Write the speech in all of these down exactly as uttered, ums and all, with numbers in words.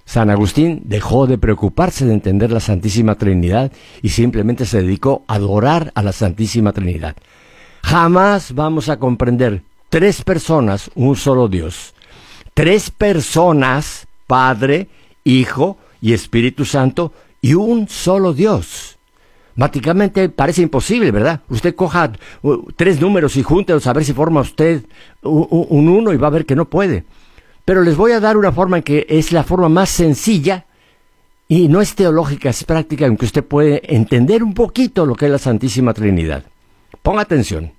San Agustín dejó de preocuparse de entender la Santísima Trinidad y simplemente se dedicó a adorar a la Santísima Trinidad. Jamás vamos a comprender tres personas, un solo Dios. Tres personas, Padre, Hijo y Espíritu Santo, y un solo Dios. Máticamente parece imposible, ¿verdad? Usted coja uh, tres números y júntelos a ver si forma usted un, un uno y va a ver que no puede. Pero les voy a dar una forma en que es la forma más sencilla y no es teológica, es práctica, en que usted puede entender un poquito lo que es la Santísima Trinidad. Ponga atención.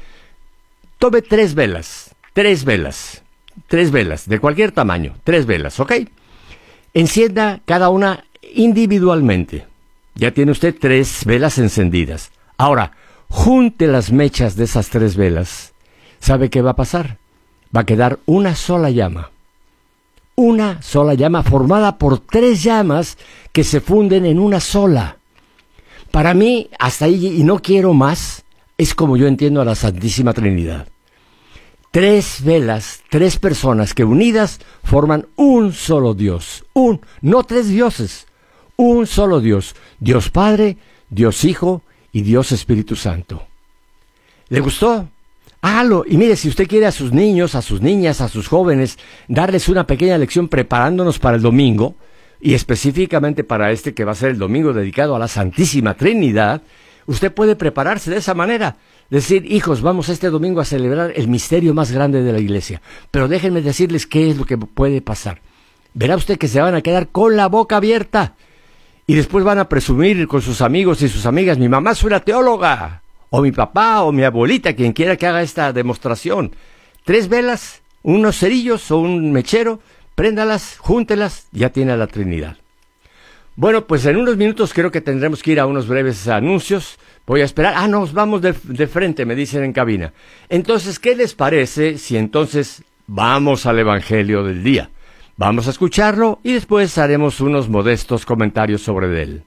Tome tres velas, tres velas, tres velas, de cualquier tamaño, tres velas, ¿ok? Encienda cada una individualmente. Ya tiene usted tres velas encendidas. Ahora, junte las mechas de esas tres velas. ¿Sabe qué va a pasar? Va a quedar una sola llama. Una sola llama formada por tres llamas que se funden en una sola. Para mí, hasta ahí, y no quiero más, es como yo entiendo a la Santísima Trinidad. Tres velas, tres personas que unidas forman un solo Dios. Un, no tres dioses, un solo Dios. Dios Padre, Dios Hijo y Dios Espíritu Santo. ¿Le gustó? Hágalo. Y mire, si usted quiere a sus niños, a sus niñas, a sus jóvenes, darles una pequeña lección preparándonos para el domingo, y específicamente para este que va a ser el domingo dedicado a la Santísima Trinidad, usted puede prepararse de esa manera. Decir, hijos, vamos este domingo a celebrar el misterio más grande de la iglesia. Pero déjenme decirles qué es lo que puede pasar. Verá usted que se van a quedar con la boca abierta. Y después van a presumir con sus amigos y sus amigas, mi mamá es una teóloga. O mi papá o mi abuelita, quien quiera que haga esta demostración. Tres velas, unos cerillos o un mechero, préndalas, júntelas, ya tiene a la Trinidad. Bueno, pues en unos minutos creo que tendremos que ir a unos breves anuncios. Voy a esperar. Ah, nos vamos de, de frente, me dicen en cabina. Entonces, ¿qué les parece si entonces vamos al Evangelio del día? Vamos a escucharlo y después haremos unos modestos comentarios sobre él.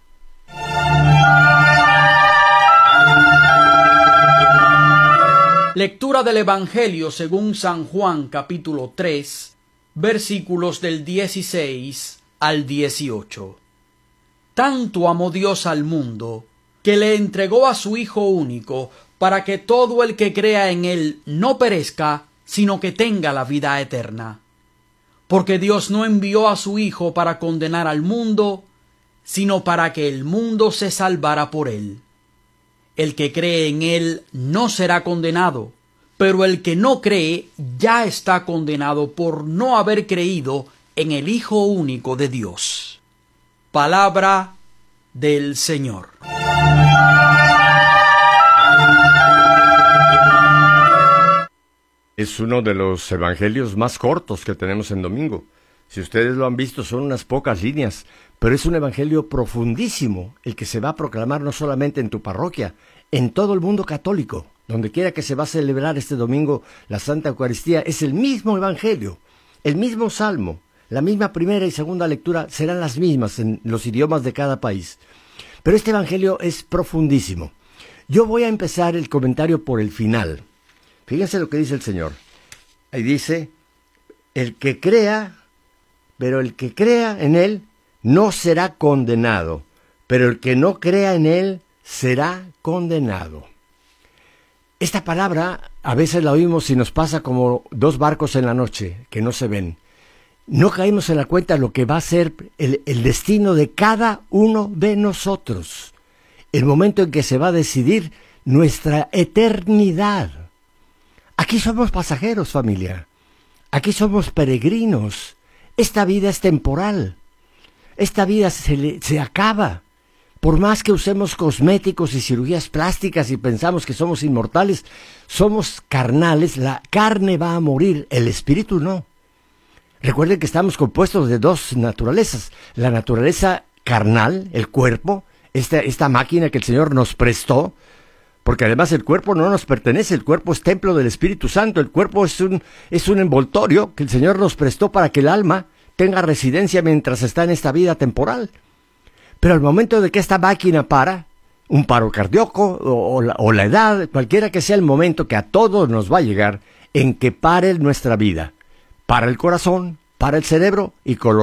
Lectura del Evangelio según San Juan, capítulo tres, versículos del dieciséis al dieciocho. Tanto amó Dios al mundo, que le entregó a su Hijo único, para que todo el que crea en él no perezca, sino que tenga la vida eterna. Porque Dios no envió a su Hijo para condenar al mundo, sino para que el mundo se salvara por él. El que cree en él no será condenado, pero el que no cree ya está condenado por no haber creído en el Hijo único de Dios. Palabra del Señor. Es uno de los evangelios más cortos que tenemos en domingo. Si ustedes lo han visto, son unas pocas líneas, pero es un evangelio profundísimo, el que se va a proclamar no solamente en tu parroquia, en todo el mundo católico. Donde quiera que se va a celebrar este domingo la Santa Eucaristía, es el mismo evangelio, el mismo salmo, la misma primera y segunda lectura serán las mismas en los idiomas de cada país. Pero este evangelio es profundísimo. Yo voy a empezar el comentario por el final. Fíjense lo que dice el Señor. Ahí dice, el que crea, pero el que crea en Él no será condenado, pero el que no crea en Él será condenado. Esta palabra a veces la oímos y nos pasa como dos barcos en la noche que no se ven. No caímos en la cuenta de lo que va a ser el, el destino de cada uno de nosotros. El momento en que se va a decidir nuestra eternidad. Aquí somos pasajeros, familia. Aquí somos peregrinos. Esta vida es temporal. Esta vida se, le, se acaba. Por más que usemos cosméticos y cirugías plásticas y pensamos que somos inmortales, somos carnales, la carne va a morir, el espíritu no. Recuerden que estamos compuestos de dos naturalezas, la naturaleza carnal, el cuerpo, esta, esta máquina que el Señor nos prestó, porque además el cuerpo no nos pertenece, el cuerpo es templo del Espíritu Santo, el cuerpo es un, es un envoltorio que el Señor nos prestó para que el alma tenga residencia mientras está en esta vida temporal. Pero al momento de que esta máquina para, un paro cardíaco o, o, la, o la edad, cualquiera que sea el momento que a todos nos va a llegar, en que pare nuestra vida, para el corazón, para el cerebro y con